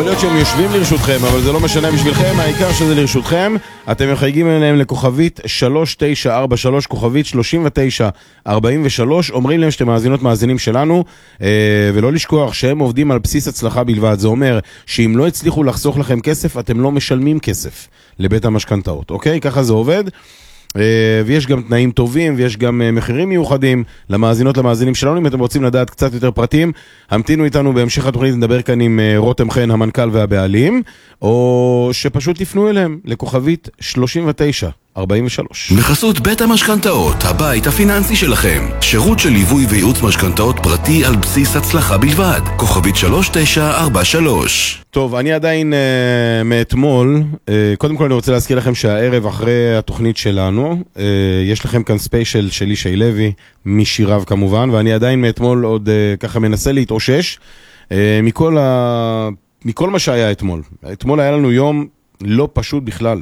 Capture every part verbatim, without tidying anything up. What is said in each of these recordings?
להיות שהם יושבים לרשותכם, אבל זה לא משנה בשבילכם, העיקר שזה לרשותכם. אתם מחייגים אליהם לכוכבית שלוש תשע ארבע שלוש, כוכבית שלושים ותשע ארבעים ושלוש, אומרים להם שאתם מאזינות מאזינים שלנו, ולא לשכוח שהם עובדים על בסיס הצלחה בלבד. זה אומר שאם לא הצליחו לחסוך לכם כסף, אתם לא משלמים כסף לבית המשכנתאות, אוקיי? ככה זה עובד. ויש גם תנאים טובים ויש גם מחירים מיוחדים למאזינות למאזינים שלנו. אם אתם רוצים לדעת קצת יותר פרטים, המתינו איתנו בהמשך התוכנית, נדבר כאן עם רותם חן, המנכ"ל והבעלים, או שפשוט תפנו אליהם לכוכבית שלושים ותשע ארבעים ושלוש. בחסות בית המשכנתאות, הבית הפיננסי שלכם, שירות של ליווי וייעוץ משכנתאות פרטי על בסיס הצלחה בלבד. כוכבית שלוש תשע ארבע שלוש. טוב, אני עדיין uh, מאתמול, uh, קודם כל אני רוצה להזכיר לכם שהערב אחרי התוכנית שלנו, uh, יש לכם כאן ספיישל של ישי לוי, משיריו כמובן, ואני עדיין מאתמול עוד uh, ככה מנסה להתאושש uh, מכל, ה... מכל מה שהיה אתמול. אתמול היה לנו יום לא פשוט בכלל.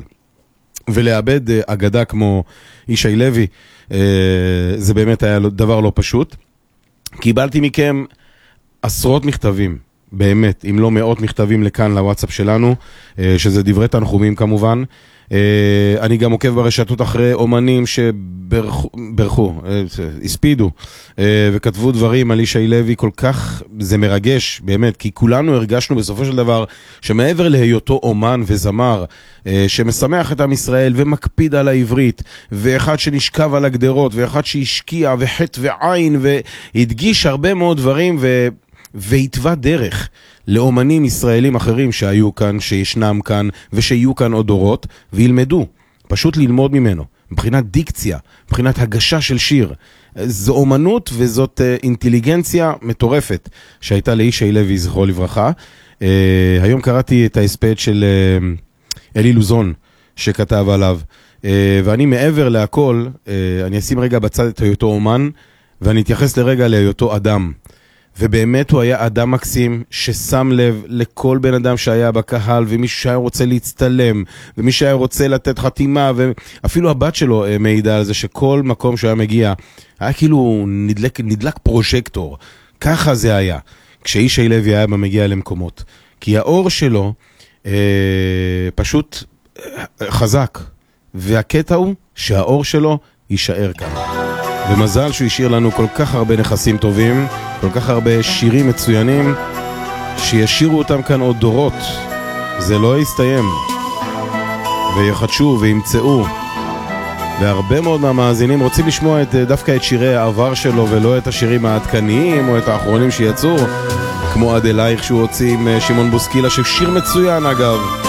ולאבד uh, אגדה כמו ישי לוי, uh, זה באמת היה דבר לא פשוט. קיבלתי מכם עשרות מכתבים, באמת, אם לא מאות מכתבים לכאן לוואטסאפ שלנו, uh, שזה דברי תנחומים כמובן. Uh, אני גם עוקב ברשתות אחרי אומנים שברחו, uh, הספידו, uh, וכתבו דברים על ישי לוי. כל כך זה מרגש, באמת, כי כולנו הרגשנו בסופו של דבר שמעבר להיותו אומן וזמר, uh, שמשמח את עם ישראל ומקפיד על העברית, ואחד שנשכב על הגדרות, ואחד שהשקיע וחט ועין, והדגיש הרבה מאוד דברים, ו... והתווה דרך לאומנים ישראלים אחרים שהיו כאן, שישנם כאן, ושיהיו כאן עוד דורות, וילמדו, פשוט ללמוד ממנו, מבחינת דיקציה, מבחינת הגשה של שיר. זו אומנות וזאת אינטליגנציה מטורפת שהייתה לישי לוי, זכרו לברכה. היום קראתי את ההספד של אלי לוזון שכתב עליו, ואני מעבר להכל, אני אשים רגע בצד את היותו אומן, ואני אתייחס לרגע להיותו אדם. ובאמת הוא היה אדם מקסים ששם לב לכל בן אדם שהיה בקהל, ומי שהיה רוצה להצטלם, ומי שהיה רוצה לתת חתימה, ואפילו הבת שלו מעידה על זה שכל מקום שהיה מגיע, היה כאילו נדלק, נדלק פרוז'קטור. ככה זה היה, כשישי לוי היה מגיע למקומות. כי האור שלו אה, פשוט חזק, והקטע הוא שהאור שלו יישאר כאן. ומזל שהוא השאיר לנו כל כך הרבה נכסים טובים, כל כך הרבה שירים מצוינים, שישירו אותם כאן עוד דורות. זה לא יסתיים. ויחדשו וימצאו. והרבה מאוד מהמאזינים רוצים לשמוע את, דווקא את שירי העבר שלו, ולא את השירים העדכניים או את האחרונים שיצאו, כמו עד אלייך שהוא הוציא עם שמעון בוסקילה, ששיר מצוין אגב.